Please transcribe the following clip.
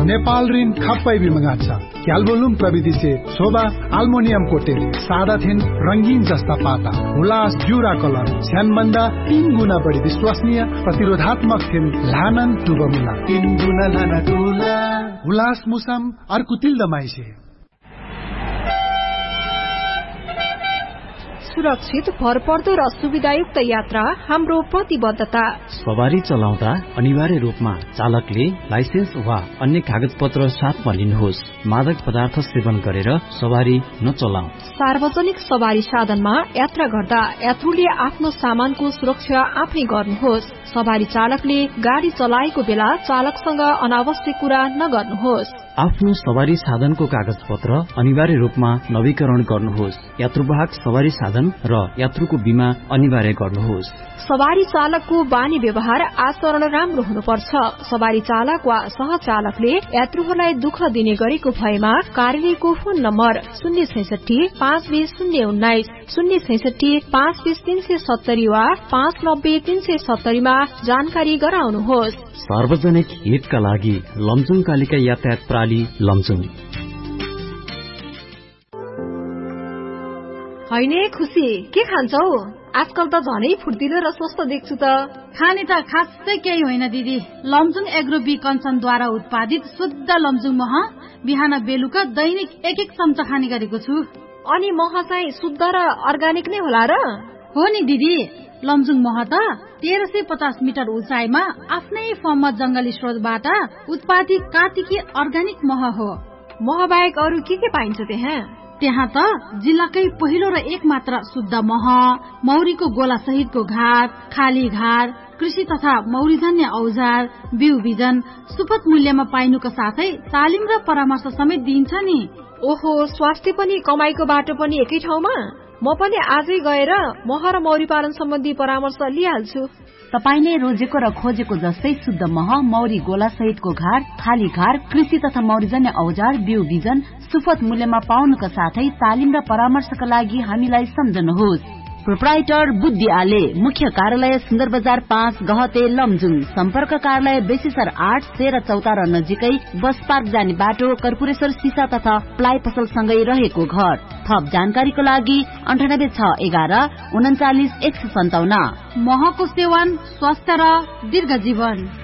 नेपाल ऋण खप्पै बिमगात छ क्याल्बोलुम प्रविधि से शोभा अल्मुनियम कोटेड सादा थिन रंगीन जस्ता पाता हुलास जुरा कलर छ्यानभन्दा 3 गुना बढी विश्वसनीय प्रतिरोधात्मक थिन लानन टुबमुला 3 गुना लाना टुला हुलास मुसम अर्कुतिल दमाइसे। सुरक्षित भरपर्दो र सुविधायुक्त यात्रा हाम्रो प्रतिबद्धता। सवारी चलाउँदा अनिवार्य रूपमा चालकले लाइसेन्स वा अन्य कागज पत्र साथमा लिनुहोस्। मादक पदार्थ सेवन गरेर सवारी नचलाऊ। सार्वजनिक सवारी साधनमा यात्रा गर्दा यात्रुले आफ्नो सामानको सुरक्षा आफै गर्नुहोस्। सवारी चालकले गाडी चलाएको बेला चालकसँग अनावश्यक कुरा नगर्नुहोस्। आफ्नो सवारी साधनको कागज पत्र अनिवार्य रूपमा नवीकरण गर्नुहोस्। यात्रुवाहक सवारी साधन र यात्रुको बीमा अनिवार्य गर्नुहोस्। सवारी चालकको बानी व्यवहार आचरण राम्रो हुनुपर्छ। सवारी चालक वा सहचालकले यात्रुहरूलाई दुःख दिने गरेको भएमा कार्यालयको फोन नम्बर 066-520-019 066-520-370 वा 590-370 मा जानकारी गराउनुहोस्। सार्वजनिक हितका लागि लमजुङ कालिका यातायात प्रणाली लमजुङ। हैन खुसी के खान्छौ? आजकल त झनै फुर्तिलो र स्वस्थ देख्छु त। खाने त खासै केही होइन दिदी। लमजुङ एग्रो बी कन्सनद्वारा उत्पादित शुद्ध लमजुङ मह बिहान बेलुका दैनिक 1-1 चम्चा खाने गरेको छु। अनि मह चाहिँ शुद्ध र अर्गानिक नै होला र? हो नि दिदी। लमजुङ मह त 1350 मिटर उचाइमा आफ्नै फर्ममा जंगली स्रोतबाट उत्पादित कार्तिकी अर्गानिक मह हो। मह बाहेक अरू के पाइन्छ त्यहाँ? त्यहाँ त जिल्लाकै पहिलो र एक मात्र शुद्ध मह, मौरीको गोला सहितको घार, खाली घार, कृषि तथा मौरीजन्य औजार, बिउ बिजन सुपथ मूल्यमा पाइनुको साथै तालिम र परामर्श समेत दिइन्छ नि। ओहो, स्वास्थ्य पनि कमाईको बाटो पनि एकै ठाउँमा? म पनि आजै गएर मह र मौरी पालन सम्बन्धी परामर्श लिइहाल्छु। तपाई नै रोजेको र खोजेको जस्तै शुद्ध मह, मौरी गोला सहितको घार, खाली घार, कृषि तथा मौरीजन्य औजार, बिउ बिजन सुपथ मूल्यमा पाउनुका साथै तालिम र परामर्शका लागि हामीलाई सम्झनुहोस्। प्रोप्राइटर बुद्धि आले, मुख्य कार्यालय सुन्दर बजार 5 गहते लमजुङ। सम्पर्क कार्यालय बेसीसर 8 13 चौतारा नजिकै बस पार्क जाने बाटो, कर्पूरेश्वर सिसा तथा प्लाइ पसल सँगै रहेको घर। थप जानकारीको लागि 9861 39 157। महको सेवन स्वास्थ्य र दीर्घ जीवन।